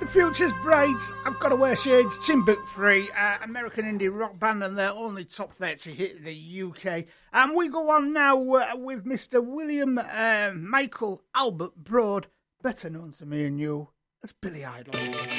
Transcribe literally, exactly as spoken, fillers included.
Future's bright. I've got to wear shades. Timbuk3, uh, American indie rock band, and their only top thirty hit in the U K. And we go on now uh, with Mister William uh, Michael Albert Broad, better known to me and you as Billy Idol.